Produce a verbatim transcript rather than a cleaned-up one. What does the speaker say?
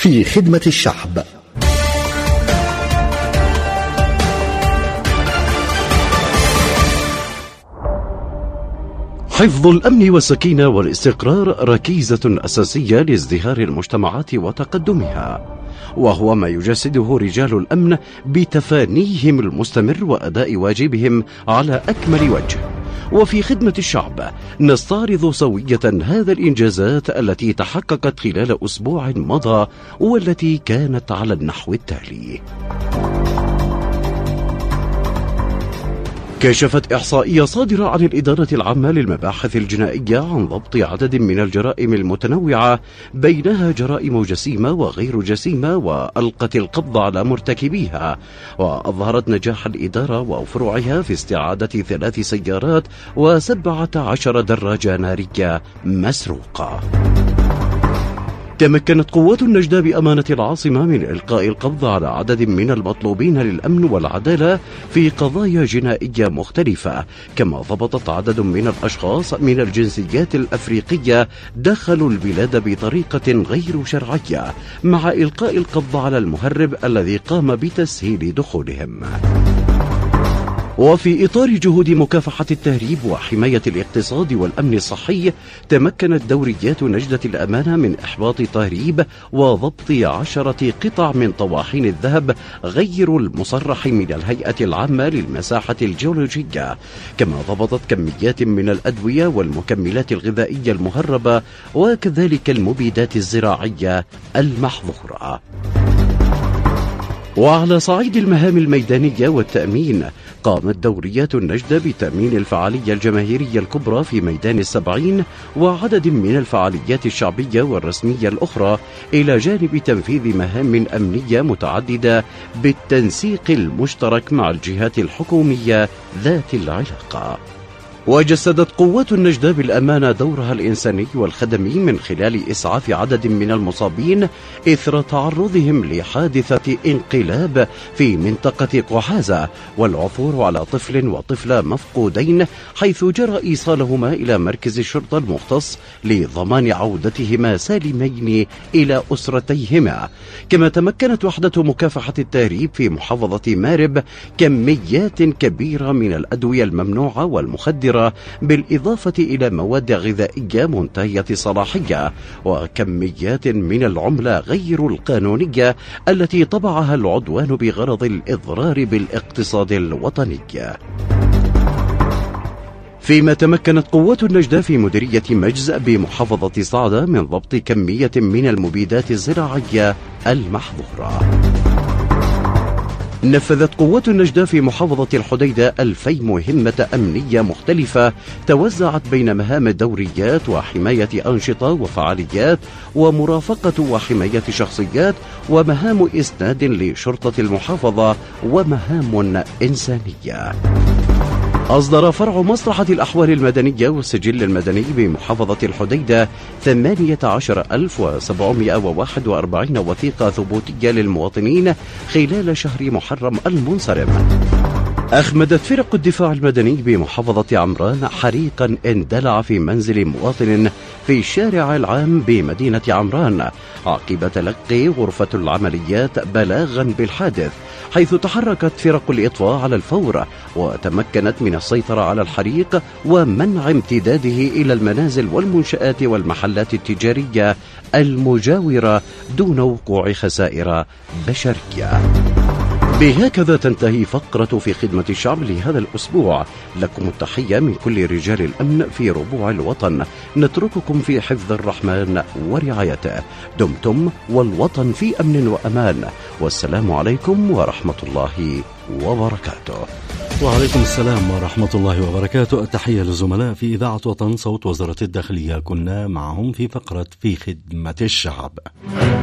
في خدمة الشعب. حفظ الأمن والسكينة والاستقرار ركيزة أساسية لازدهار المجتمعات وتقدمها، وهو ما يجسده رجال الأمن بتفانيهم المستمر وأداء واجبهم على أكمل وجه. وفي خدمة الشعب نستعرض سوية هذا الإنجازات التي تحققت خلال أسبوع مضى، والتي كانت على النحو التالي. كشفت إحصائية صادرة عن الإدارة العامة للمباحث الجنائية عن ضبط عدد من الجرائم المتنوعة، بينها جرائم جسيمة وغير جسيمة، وألقت القبض على مرتكبيها، وأظهرت نجاح الإدارة وفروعها في استعادة ثلاث سيارات وسبعة عشر دراجة نارية مسروقة. تمكنت قوات النجدة بأمانة العاصمة من إلقاء القبض على عدد من المطلوبين للأمن والعدالة في قضايا جنائية مختلفة، كما ضبطت عدد من الأشخاص من الجنسيات الأفريقية دخلوا البلاد بطريقة غير شرعية، مع إلقاء القبض على المهرب الذي قام بتسهيل دخولهم. وفي إطار جهود مكافحة التهريب وحماية الاقتصاد والأمن الصحي، تمكنت دوريات نجدة الأمانة من إحباط تهريب وضبط عشرة قطع من طواحين الذهب غير المصرح من الهيئة العامة للمساحة الجيولوجية، كما ضبطت كميات من الأدوية والمكملات الغذائية المهربة، وكذلك المبيدات الزراعية المحظورة. وعلى صعيد المهام الميدانية والتأمين، قامت دوريات النجدة بتأمين الفعالية الجماهيرية الكبرى في ميدان السبعين وعدد من الفعاليات الشعبية والرسمية الأخرى، إلى جانب تنفيذ مهام أمنية متعددة بالتنسيق المشترك مع الجهات الحكومية ذات العلاقة. وجسدت قوات النجدة بالأمانة دورها الإنساني والخدمي من خلال إسعاف عدد من المصابين إثر تعرضهم لحادثة انقلاب في منطقة قحازة، والعثور على طفل وطفلة مفقودين، حيث جرى إيصالهما إلى مركز الشرطة المختص لضمان عودتهما سالمين إلى أسرتيهما. كما تمكنت وحدة مكافحة التهريب في محافظة مارب كميات كبيرة من الأدوية الممنوعة والمخدرة، بالإضافة إلى مواد غذائية منتهية الصلاحية، وكميات من العملة غير القانونية التي طبعها العدوان بغرض الإضرار بالاقتصاد الوطني. فيما تمكنت قوات النجدة في مديرية مجز بمحافظة صعدة من ضبط كمية من المبيدات الزراعية المحظورة. نفذت قوات النجدة في محافظة الحديدة ألفي مهمة أمنية مختلفة، توزعت بين مهام الدوريات وحماية أنشطة وفعاليات ومرافقة وحماية شخصيات، ومهام إسناد لشرطة المحافظة، ومهام إنسانية. أصدر فرع مصلحة الأحوال المدنية والسجل المدني بمحافظة الحديدة ثمانية عشر ألف وسبعمائة وواحد وأربعين وثيقة ثبوتية للمواطنين خلال شهر محرم المنصرم. أخمدت فرق الدفاع المدني بمحافظة عمران حريقا اندلع في منزل مواطن في الشارع العام بمدينة عمران، عقب تلقي غرفة العمليات بلاغا بالحادث، حيث تحركت فرق الإطفاء على الفور وتمكنت من السيطرة على الحريق ومنع امتداده إلى المنازل والمنشآت والمحلات التجارية المجاورة دون وقوع خسائر بشرية. بهكذا تنتهي فقرة في خدمة الشعب لهذا الأسبوع. لكم التحية من كل رجال الأمن في ربوع الوطن، نترككم في حفظ الرحمن ورعايته. دمتم والوطن في أمن وأمان، والسلام عليكم ورحمة الله وبركاته. وعليكم السلام ورحمة الله وبركاته. التحية للزملاء في إذاعة وطن صوت وزارة الداخلية، كنا معهم في فقرة في خدمة الشعب.